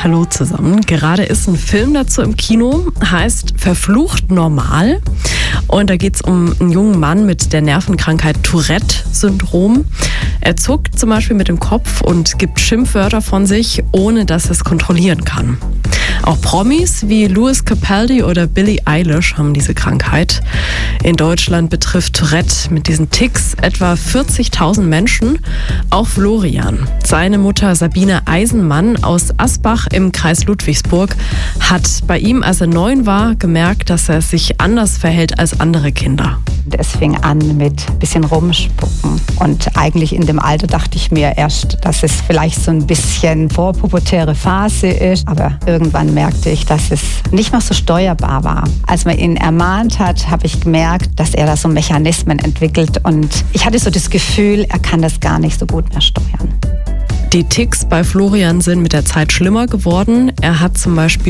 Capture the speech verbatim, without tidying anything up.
Hallo zusammen. Gerade ist ein Film dazu im Kino, heißt Verflucht normal. Und da geht es um einen jungen Mann mit der Nervenkrankheit Tourette-Syndrom. Er zuckt zum Beispiel mit dem Kopf und gibt Schimpfwörter von sich, ohne dass er es kontrollieren kann. Auch Promis wie Lewis Capaldi oder Billie Eilish haben diese Krankheit. In Deutschland betrifft Tourette mit diesen Tics etwa vierzigtausend Menschen. Auch Florian. Seine Mutter Sabine Eisenmann aus Asbach im Kreis Ludwigsburg hat bei ihm, als er neun war, gemerkt, dass er sich anders verhält als andere Kinder. Es fing an mit ein bisschen rumspucken. Und eigentlich in dem Alter dachte ich mir erst, dass es vielleicht so ein bisschen vorpubertäre Phase ist. Aber irgendwann merkte ich, dass es nicht mehr so steuerbar war. Als man ihn ermahnt hat, habe ich gemerkt, dass er da so Mechanismen entwickelt. Und ich hatte so das Gefühl, er kann das gar nicht so gut mehr steuern. Die Tics bei Florian sind mit der Zeit schlimmer geworden. Er hat zum Beispiel